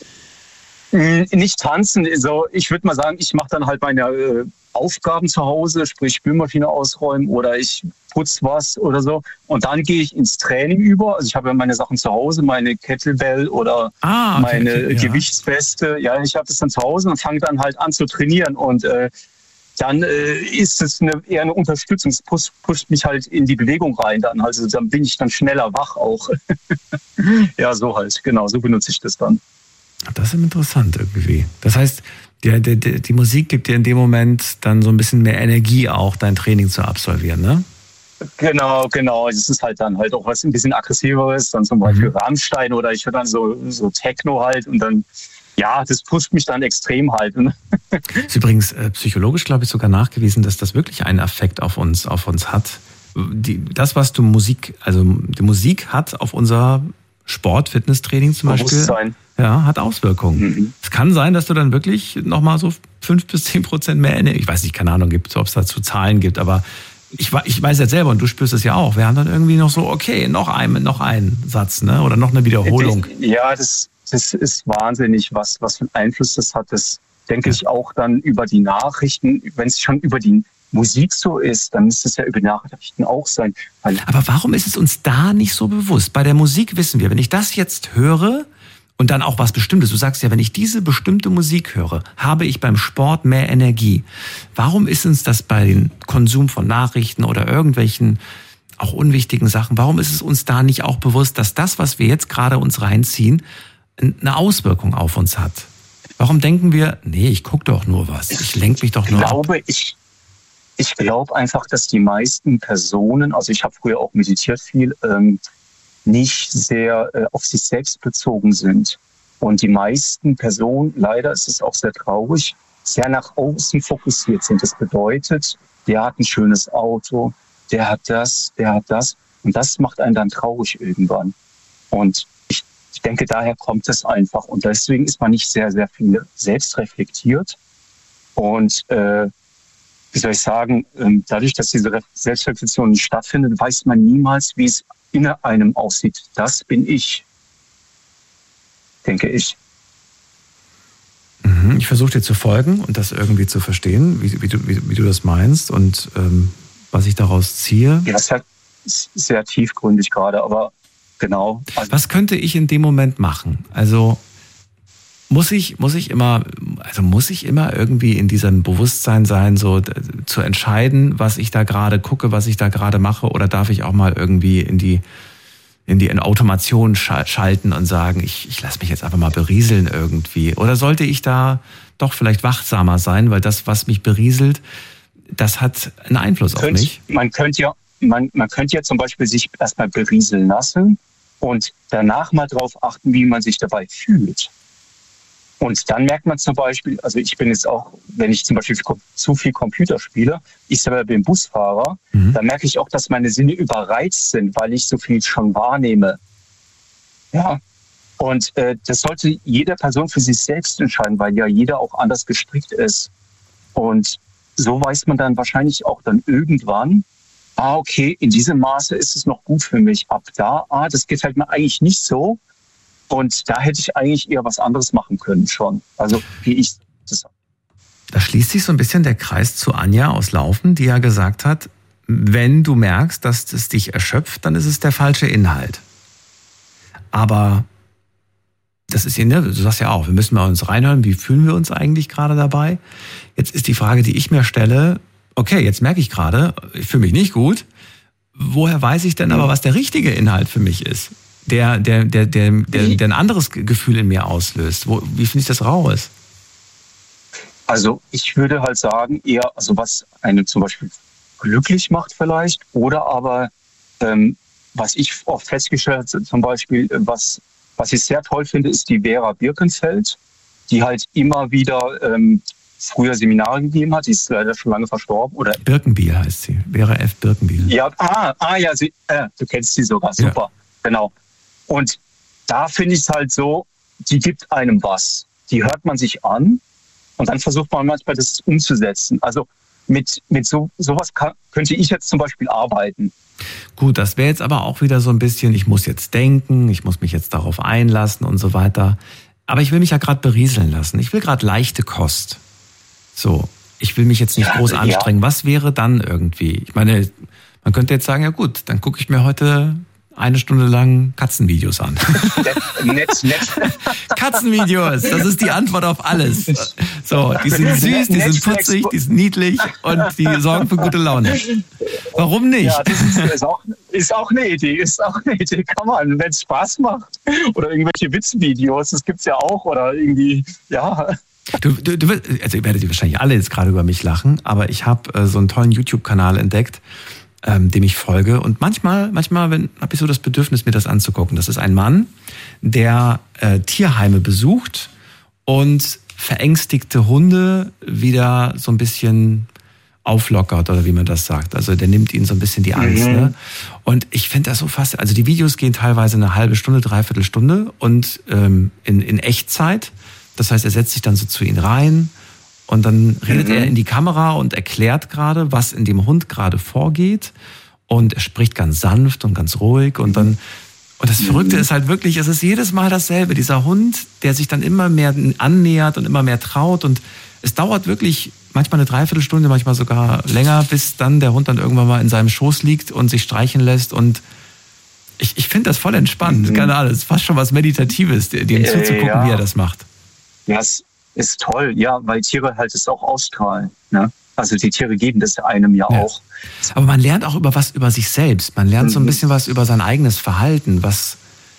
Nicht tanzen, also ich würde mal sagen, ich mache dann halt meine Aufgaben zu Hause, sprich Spülmaschine ausräumen oder ich putze was oder so. Und dann gehe ich ins Training über. Also ich habe ja meine Sachen zu Hause, meine Kettlebell oder meine Gewichtsweste. Ja, ich habe das dann zu Hause und fange dann halt an zu trainieren. Und dann ist es eher eine Unterstützung. Es pusht mich halt in die Bewegung rein dann. Also dann bin ich dann schneller wach auch. Ja, so halt. Genau, so benutze ich das dann. Das ist interessant irgendwie. Das heißt, die Musik gibt dir in dem Moment dann so ein bisschen mehr Energie auch, dein Training zu absolvieren, ne? Genau. Es ist halt dann halt auch was ein bisschen aggressiveres, dann zum Beispiel Rammstein oder ich höre dann so Techno halt und dann, ja, das pusht mich dann extrem halt. Ist übrigens psychologisch, glaube ich, sogar nachgewiesen, dass das wirklich einen Effekt auf uns hat. Das, was die Musik hat auf unser Sport, Fitnesstraining zum Beispiel, ja, hat Auswirkungen. Es kann sein, dass du dann wirklich nochmal so 5-10% mehr Energie, ich weiß nicht, keine Ahnung, ob es dazu Zahlen gibt, aber ich weiß jetzt selber und du spürst es ja auch, wir haben dann irgendwie noch so, okay, noch einen Satz, ne? Oder noch eine Wiederholung. Ja, das ist wahnsinnig, was für einen Einfluss das hat. Das denke ich auch dann über die Nachrichten, wenn es schon über die Musik so ist, dann müsste es ja über die Nachrichten auch sein. Aber warum ist es uns da nicht so bewusst? Bei der Musik wissen wir, wenn ich das jetzt höre und dann auch was Bestimmtes, du sagst ja, wenn ich diese bestimmte Musik höre, habe ich beim Sport mehr Energie. Warum ist uns das bei dem Konsum von Nachrichten oder irgendwelchen auch unwichtigen Sachen, warum ist es uns da nicht auch bewusst, dass das, was wir jetzt gerade uns reinziehen, eine Auswirkung auf uns hat? Warum denken wir, nee, ich gucke doch nur was, ich lenke mich doch nur ab? Ich glaube einfach, dass die meisten Personen, also ich habe früher auch meditiert viel, nicht sehr auf sich selbst bezogen sind. Und die meisten Personen, leider ist es auch sehr traurig, sehr nach außen fokussiert sind. Das bedeutet, der hat ein schönes Auto, der hat das. Und das macht einen dann traurig irgendwann. Und ich denke, daher kommt es einfach. Und deswegen ist man nicht sehr, sehr viel selbst reflektiert. Und wie soll ich sagen, dadurch, dass diese Selbstreflexion nicht stattfindet, weiß man niemals, wie es in einem aussieht. Das bin ich, denke ich. Ich versuche dir zu folgen und das irgendwie zu verstehen, wie du das meinst und was ich daraus ziehe. Ja, es ist sehr tiefgründig gerade, aber genau. Was könnte ich in dem Moment machen? Also muss ich immer irgendwie in diesem Bewusstsein sein, so zu entscheiden, was ich da gerade gucke, was ich da gerade mache, oder darf ich auch mal irgendwie in die Automation schalten und sagen, ich lasse mich jetzt einfach mal berieseln irgendwie? Oder sollte ich da doch vielleicht wachsamer sein, weil das, was mich berieselt, das hat einen Einfluss auf mich? Man könnte ja zum Beispiel sich erstmal berieseln lassen und danach mal drauf achten, wie man sich dabei fühlt. Und dann merkt man zum Beispiel, also ich bin jetzt auch, wenn ich zum Beispiel zu viel Computer spiele, ich selber bin Busfahrer, dann merke ich auch, dass meine Sinne überreizt sind, weil ich so viel schon wahrnehme. Ja. Und das sollte jede Person für sich selbst entscheiden, weil ja jeder auch anders gestrickt ist. Und so weiß man dann wahrscheinlich auch dann irgendwann, okay, in diesem Maße ist es noch gut für mich. Ab da, das gefällt mir eigentlich nicht so. Und da hätte ich eigentlich eher was anderes machen können schon. Also wie ich das. Da schließt sich so ein bisschen der Kreis zu Anja aus Laufen, die ja gesagt hat, wenn du merkst, dass es dich erschöpft, dann ist es der falsche Inhalt. Aber das ist, ne, du sagst ja auch, wir müssen mal uns reinhören, wie fühlen wir uns eigentlich gerade dabei? Jetzt ist die Frage, die ich mir stelle, okay, jetzt merke ich gerade, ich fühle mich nicht gut. Woher weiß ich denn aber, was der richtige Inhalt für mich ist? Der ein anderes Gefühl in mir auslöst. Wie finde ich das raus? Also ich würde halt sagen, eher, also was einen zum Beispiel glücklich macht vielleicht, oder aber was ich oft festgestellt habe, zum Beispiel, was ich sehr toll finde, ist die Vera Birkenfeld, die halt immer wieder früher Seminare gegeben hat, die ist leider schon lange verstorben. Oder Birkenbiel heißt sie, Vera F. Birkenbiel. Ja, ja, du kennst sie sogar, super, ja. Genau. Und da finde ich es halt so, die gibt einem was. Die hört man sich an und dann versucht man manchmal das umzusetzen. Also mit sowas könnte ich jetzt zum Beispiel arbeiten. Gut, das wäre jetzt aber auch wieder so ein bisschen, ich muss jetzt denken, ich muss mich jetzt darauf einlassen und so weiter. Aber ich will mich ja gerade berieseln lassen. Ich will gerade leichte Kost. So, ich will mich jetzt nicht groß anstrengen. Was wäre dann irgendwie? Ich meine, man könnte jetzt sagen, ja gut, dann gucke ich mir heute 1 Stunde lang Katzenvideos an. Nett. Katzenvideos, das ist die Antwort auf alles. So, die sind süß, die sind putzig, die sind niedlich und die sorgen für gute Laune. Warum nicht? Ja, das ist auch eine Idee. Kann man, wenn es Spaß macht. Oder irgendwelche Witzvideos, das gibt's ja auch. Oder irgendwie, ja. Also ihr werdet wahrscheinlich alle jetzt gerade über mich lachen, aber ich habe so einen tollen YouTube-Kanal entdeckt, dem ich folge. Und manchmal habe ich so das Bedürfnis, mir das anzugucken. Das ist ein Mann, der Tierheime besucht und verängstigte Hunde wieder so ein bisschen auflockert, oder wie man das sagt. Also der nimmt ihnen so ein bisschen die Angst. Mhm. Ne? Und ich finde das so fast, also die Videos gehen teilweise eine halbe Stunde, 3/4 Stunde und in Echtzeit. Das heißt, er setzt sich dann so zu ihnen rein und dann redet er in die Kamera und erklärt gerade, was in dem Hund gerade vorgeht. Und er spricht ganz sanft und ganz ruhig. Und das Verrückte ist halt wirklich, es ist jedes Mal dasselbe. Dieser Hund, der sich dann immer mehr annähert und immer mehr traut. Und es dauert wirklich manchmal eine 3/4 Stunde, manchmal sogar länger, bis dann der Hund dann irgendwann mal in seinem Schoß liegt und sich streicheln lässt. Und ich finde das voll entspannt. Keine Ahnung, es ist fast schon was Meditatives, dem zuzugucken, wie er das macht. Ja, es ist toll, ja, weil Tiere halt es auch ausstrahlen. Ne? Also die Tiere geben das einem ja auch. Aber man lernt auch was über sich selbst. Man lernt so ein bisschen was über sein eigenes Verhalten, was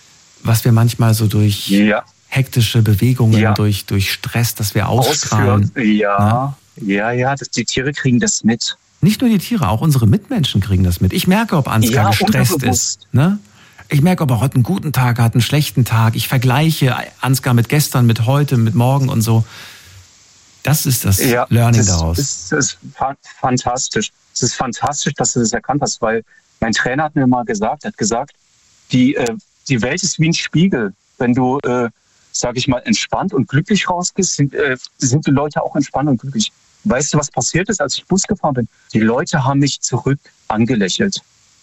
wir manchmal so durch hektische Bewegungen, durch Stress, das wir ausstrahlen. Ja, die Tiere kriegen das mit. Nicht nur die Tiere, auch unsere Mitmenschen kriegen das mit. Ich merke, ob Ansgar gestresst ist. Ne? Ich merke, ob er heute einen guten Tag hat, einen schlechten Tag. Ich vergleiche Ansgar mit gestern, mit heute, mit morgen und so. Das ist das Learning daraus. Das ist fantastisch. Es ist fantastisch, dass du das erkannt hast, weil mein Trainer hat mir mal gesagt, die Welt ist wie ein Spiegel. Wenn du, sage ich mal, entspannt und glücklich rausgehst, sind die Leute auch entspannt und glücklich. Weißt du, was passiert ist, als ich Bus gefahren bin? Die Leute haben mich zurück angelächelt.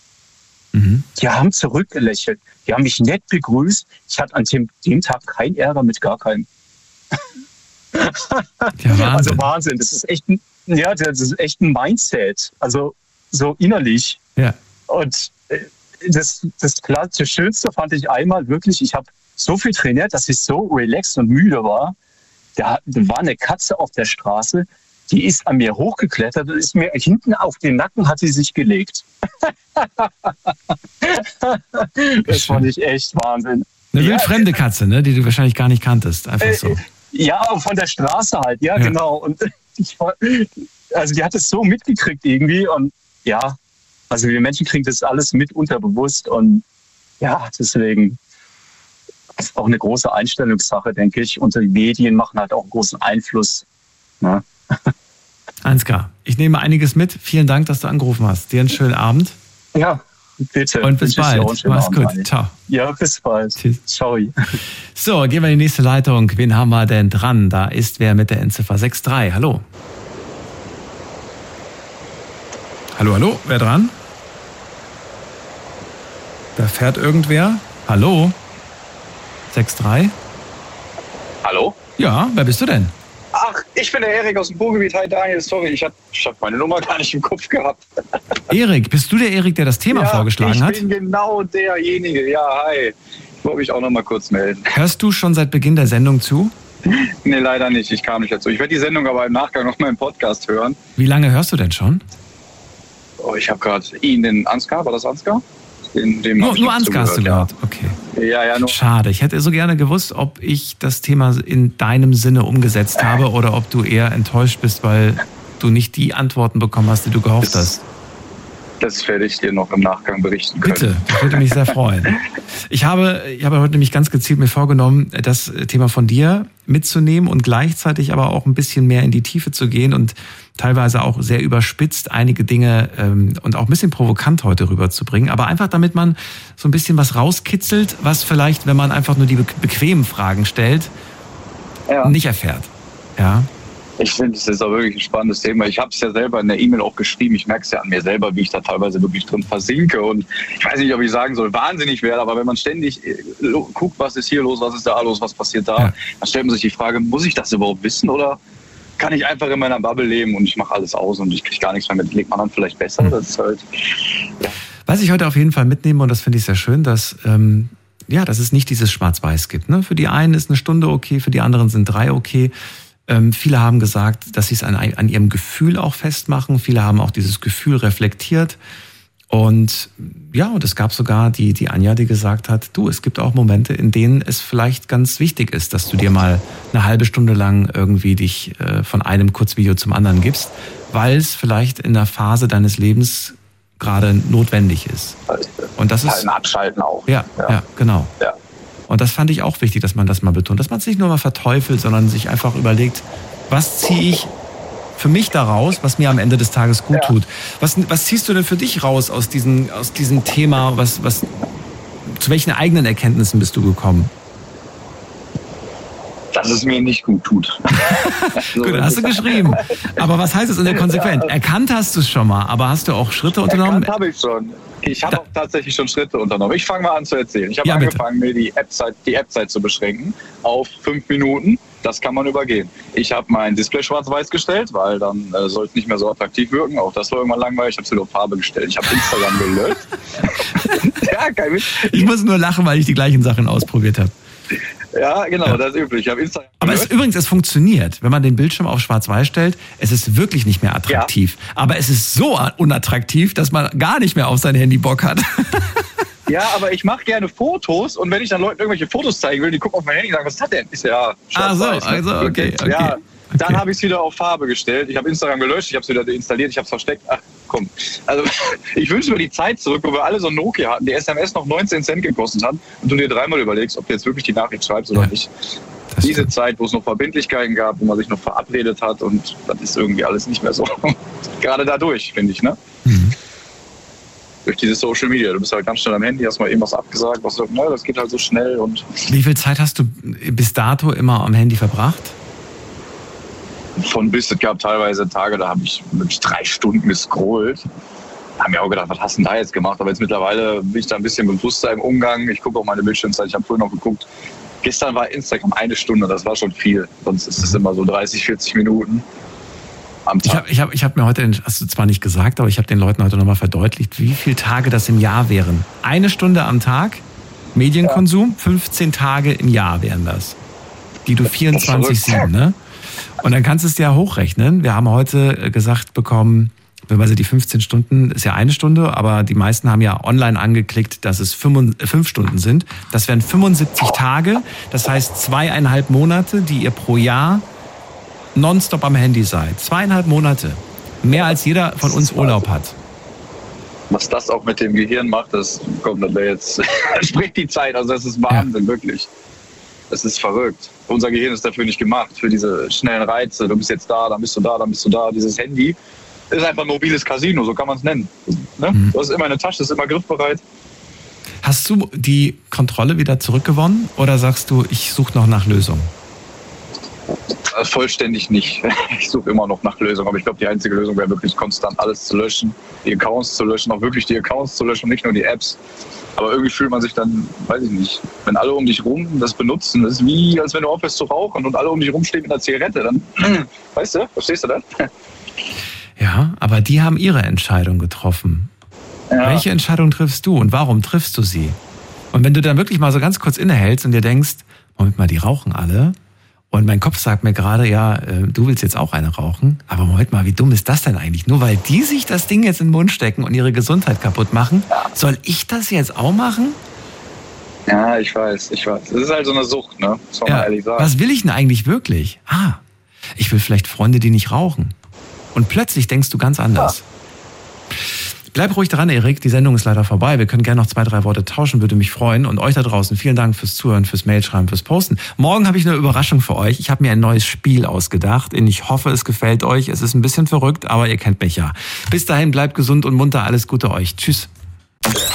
Die haben zurückgelächelt. Die haben mich nett begrüßt. Ich hatte an dem Tag keinen Ärger mit gar keinem. Also Wahnsinn. Das ist echt ein Mindset. Also so innerlich. Ja. Und das Schönste fand ich einmal wirklich, ich habe so viel trainiert, dass ich so relaxed und müde war. Da war eine Katze auf der Straße, die ist an mir hochgeklettert und ist mir hinten auf den Nacken, hat sie sich gelegt. Das fand ich echt Wahnsinn. Eine wildfremde Katze, ne, die du wahrscheinlich gar nicht kanntest. Einfach so. Ja, von der Straße halt, ja. Genau. Und also die hat es so mitgekriegt irgendwie. Und ja, also wir Menschen kriegen das alles mit unterbewusst. Und ja, deswegen ist auch eine große Einstellungssache, denke ich. Und die Medien machen halt auch einen großen Einfluss. Ne? Ansgar, ich nehme einiges mit. Vielen Dank, dass du angerufen hast. Dir einen schönen Abend. Ja, Bitte. Und bis bald. Mach's gut. Ciao. Ja, bis bald. Tschüss. Ciao. So, gehen wir in die nächste Leitung. Wen haben wir denn dran? Da ist wer mit der Endziffer 63. Hallo. Hallo, wer dran? Da fährt irgendwer. Hallo? 63? Hallo? Ja, wer bist du denn? Ach, ich bin der Erik aus dem Ruhrgebiet. Hi Daniel, sorry, ich hab meine Nummer gar nicht im Kopf gehabt. Erik, bist du der Erik, der das Thema vorgeschlagen hat? Ich bin genau derjenige. Ja, hi. Ich wollte mich auch noch mal kurz melden. Hörst du schon seit Beginn der Sendung zu? Nee, leider nicht. Ich kam nicht dazu. Ich werde die Sendung aber im Nachgang noch mal im Podcast hören. Wie lange hörst du denn schon? Oh, ich habe gerade den Ansgar. War das Ansgar? Nur Ansgar hast du gehört? Ja. Okay. Ja, nur. Schade. Ich hätte so gerne gewusst, ob ich das Thema in deinem Sinne umgesetzt habe oder ob du eher enttäuscht bist, weil du nicht die Antworten bekommen hast, die du gehofft hast. Das werde ich dir noch im Nachgang berichten können. Bitte, das würde mich sehr freuen. Ich habe heute nämlich ganz gezielt mir vorgenommen, das Thema von dir mitzunehmen und gleichzeitig aber auch ein bisschen mehr in die Tiefe zu gehen und teilweise auch sehr überspitzt einige Dinge und auch ein bisschen provokant heute rüberzubringen. Aber einfach, damit man so ein bisschen was rauskitzelt, was vielleicht, wenn man einfach nur die bequemen Fragen stellt, nicht erfährt. Ja. Ich finde, das ist auch wirklich ein spannendes Thema. Ich habe es ja selber in der E-Mail auch geschrieben. Ich merke es ja an mir selber, wie ich da teilweise wirklich drin versinke. Und ich weiß nicht, ob ich sagen soll, wahnsinnig werde, aber wenn man ständig guckt, was ist hier los, was ist da los, was passiert da, dann stellt man sich die Frage, muss ich das überhaupt wissen oder kann ich einfach in meiner Bubble leben und ich mache alles aus und ich kriege gar nichts mehr mit? Legt man dann vielleicht besser? Das ist halt, ja. Was ich heute auf jeden Fall mitnehme, und das finde ich sehr schön, dass dass es nicht dieses Schwarz-Weiß gibt. Ne? Für die einen ist eine Stunde okay, für die anderen sind 3 okay. Viele haben gesagt, dass sie es an ihrem Gefühl auch festmachen. Viele haben auch dieses Gefühl reflektiert. Und es gab sogar die Anja, die gesagt hat, es gibt auch Momente, in denen es vielleicht ganz wichtig ist, dass du dir mal eine halbe Stunde lang irgendwie dich von einem Kurzvideo zum anderen gibst, weil es vielleicht in der Phase deines Lebens gerade notwendig ist. Und das ist ein Abschalten auch. Ja, genau. Ja. Und das fand ich auch wichtig, dass man das mal betont, dass man es nicht nur mal verteufelt, sondern sich einfach überlegt, was ziehe ich für mich daraus, was mir am Ende des Tages gut tut. Was ziehst du denn für dich raus aus diesem Thema? Zu welchen eigenen Erkenntnissen bist du gekommen? Dass es mir nicht gut tut. Gut, hast du geschrieben. Aber was heißt es in der Konsequenz? Erkannt hast du es schon mal, aber hast du auch Schritte unternommen? Erkannt habe ich schon. Ich habe auch tatsächlich schon Schritte unternommen. Ich fange mal an zu erzählen. Ich habe angefangen, mir die App-Zeit zu beschränken auf 5 Minuten. Das kann man übergehen. Ich habe mein Display schwarz-weiß gestellt, weil dann soll es nicht mehr so attraktiv wirken. Auch das war irgendwann langweilig. Ich habe es wieder auf Farbe gestellt. Ich habe Instagram gelöscht. Ja, kein Witz. Ich muss nur lachen, weil ich die gleichen Sachen ausprobiert habe. Ja, genau, das ist üblich. Ich habe Instagram gelöscht. Aber es funktioniert. Wenn man den Bildschirm auf schwarz-weiß stellt, es ist wirklich nicht mehr attraktiv. Ja. Aber es ist so unattraktiv, dass man gar nicht mehr auf sein Handy Bock hat. Ja, aber ich mache gerne Fotos und wenn ich dann Leuten irgendwelche Fotos zeigen will, die gucken auf mein Handy und sagen, was ist das denn? Ist ja schwarz-weiß. Okay. Ja, dann habe ich es wieder auf Farbe gestellt. Ich habe Instagram gelöscht, ich habe es wieder deinstalliert, ich habe es versteckt. Ach komm, also ich wünsche mir die Zeit zurück, wo wir alle so ein Nokia hatten, die SMS noch 19 Cent gekostet hat und du dir dreimal überlegst, ob du jetzt wirklich die Nachricht schreibst oder nicht. Diese Zeit, wo es noch Verbindlichkeiten gab, wo man sich noch verabredet hat und das ist irgendwie alles nicht mehr so. Gerade dadurch, finde ich, ne? Mhm. Durch diese Social Media. Du bist halt ganz schnell am Handy, hast mal irgendwas abgesagt, das geht halt so schnell. Und wie viel Zeit hast du bis dato immer am Handy verbracht? Von bis, es gab teilweise Tage, da habe ich wirklich 3 Stunden gescrollt. Haben mir auch gedacht, was hast du denn da jetzt gemacht? Aber jetzt mittlerweile bin ich da ein bisschen bewusster im Umgang. Ich gucke auch meine Bildschirmzeit. Ich habe früher noch geguckt. Gestern war Instagram 1 Stunde, das war schon viel. Sonst ist es immer so 30, 40 Minuten. Ich hab mir heute, hast du zwar nicht gesagt, aber ich habe den Leuten heute nochmal verdeutlicht, wie viele Tage das im Jahr wären. 1 Stunde am Tag Medienkonsum, 15 Tage im Jahr wären das. Die du 24/7, ne? Und dann kannst du es dir ja hochrechnen. Wir haben heute gesagt bekommen, die 15 Stunden ist ja 1 Stunde, aber die meisten haben ja online angeklickt, dass es 5 Stunden sind. Das wären 75 Tage, das heißt 2,5 Monate, die ihr pro Jahr nonstop am Handy seid. 2,5 Monate. Mehr als jeder von uns Urlaub hat. Was das auch mit dem Gehirn macht, das spricht die Zeit. Also das ist Wahnsinn, wirklich. Das ist verrückt. Unser Gehirn ist dafür nicht gemacht, für diese schnellen Reize. Du bist jetzt da, dann bist du da, dann bist du da. Dieses Handy ist einfach ein mobiles Casino, so kann man es nennen. Ne? Du hast immer eine Tasche, ist immer griffbereit. Hast du die Kontrolle wieder zurückgewonnen oder sagst du, ich suche noch nach Lösungen? Vollständig nicht. Ich suche immer noch nach Lösungen, aber ich glaube, die einzige Lösung wäre wirklich konstant alles zu löschen, die Accounts zu löschen, auch wirklich die Accounts zu löschen, nicht nur die Apps. Aber irgendwie fühlt man sich dann, weiß ich nicht, wenn alle um dich rum das benutzen, das ist wie, als wenn du aufhörst zu rauchen und alle um dich rumstehen mit einer Zigarette, dann, weißt du, verstehst du das? Ja, aber die haben ihre Entscheidung getroffen. Ja. Welche Entscheidung triffst du und warum triffst du sie? Und wenn du dann wirklich mal so ganz kurz innehältst und dir denkst, Moment mal, die rauchen alle und mein Kopf sagt mir gerade, ja, du willst jetzt auch eine rauchen, aber Moment mal, wie dumm ist das denn eigentlich? Nur weil die sich das Ding jetzt in den Mund stecken und ihre Gesundheit kaputt machen, soll ich das jetzt auch machen? Ja, ich weiß. Das ist halt so eine Sucht, ne? Das soll man ehrlich sagen. Was will ich denn eigentlich wirklich? Ich will vielleicht Freunde, die nicht rauchen. Und plötzlich denkst du ganz anders. Ja. Bleib ruhig dran, Erik. Die Sendung ist leider vorbei. Wir können gerne noch 2, 3 Worte tauschen, würde mich freuen. Und euch da draußen, vielen Dank fürs Zuhören, fürs Mailschreiben, fürs Posten. Morgen habe ich eine Überraschung für euch. Ich habe mir ein neues Spiel ausgedacht. Ich hoffe, es gefällt euch. Es ist ein bisschen verrückt, aber ihr kennt mich ja. Bis dahin, bleibt gesund und munter. Alles Gute euch. Tschüss.